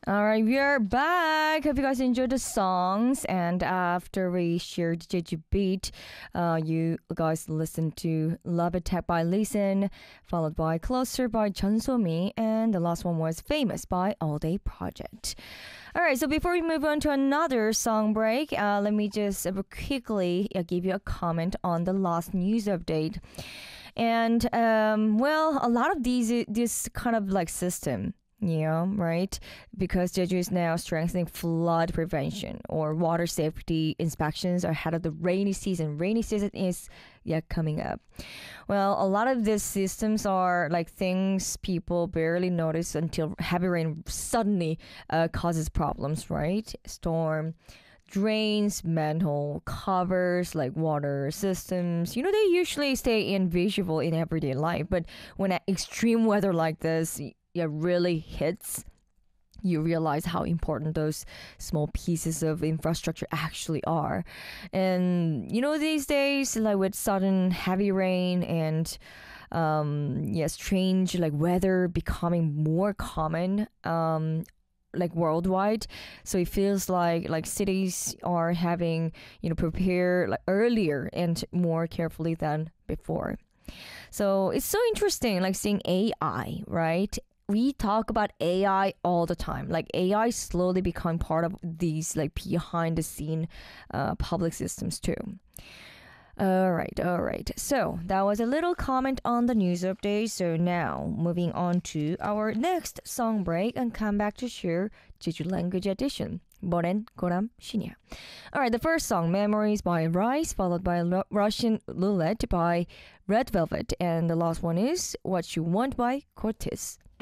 All right, we are back. Hope you guys enjoyed the songs. And after we shared Jeju Beat, you guys listened to Love Attack by Listen, followed by Closer by Chun So-mi, and the last one was Famous by All Day Project. All right, so before we move on to another song break, let me just quickly give you a comment on the last news update. And well, a lot of this kind of like system. Yeah, right. Because Jeju is now strengthening flood prevention or water safety inspections ahead of the rainy season. Rainy season is coming up. Well, a lot of these systems are like things people barely notice until heavy rain suddenly causes problems, right? Storm, drains, manhole covers, like water systems. They usually stay invisible in everyday life, but when extreme weather like this really hits, you realize how important those small pieces of infrastructure actually are. And these days, like with sudden heavy rain and strange like weather becoming more common, like worldwide, so it feels like cities are having prepare like earlier and more carefully than before. So it's so interesting, like seeing AI, right? We talk about AI all the time. Like AI slowly become part of these like behind the scene public systems too. All right, all right. So that was a little comment on the news update. So now moving on to our next song break and come back to share Jeju language edition. Boren Koram Shinya. All right, the first song, Memories by Rice, followed by Russian Roulette by Red Velvet. And the last one is What You Want by Cortez.